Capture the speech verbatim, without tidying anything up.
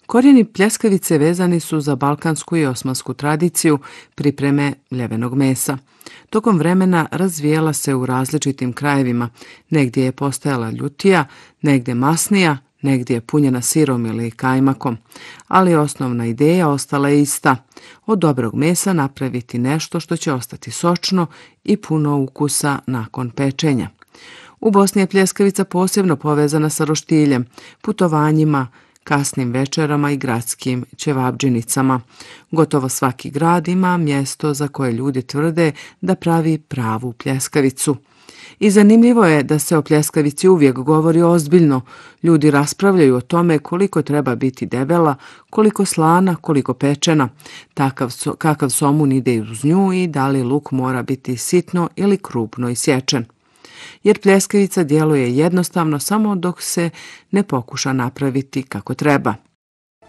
Korijeni pljeskavice vezani su za balkansku i osmansku tradiciju pripreme ljevenog mesa. Tokom vremena razvijala se u različitim krajevima, negdje je postajala ljutija, negdje masnija, negdje je punjena sirom ili kajmakom, ali osnovna ideja ostala je ista. Od dobrog mesa napraviti nešto što će ostati sočno i puno ukusa nakon pečenja. U Bosni je pljeskavica posebno povezana sa roštiljem, putovanjima, kasnim večerama i gradskim ćevabdžinicama. Gotovo svaki grad ima mjesto za koje ljudi tvrde da pravi pravu pljeskavicu. I zanimljivo je da se o pljeskavici uvijek govori ozbiljno. Ljudi raspravljaju o tome koliko treba biti debela, koliko slana, koliko pečena, takav so, kakav somun ide uz nju i da li luk mora biti sitno ili krupno isječen. Jer pljeskavica djeluje jednostavno samo dok se ne pokuša napraviti kako treba.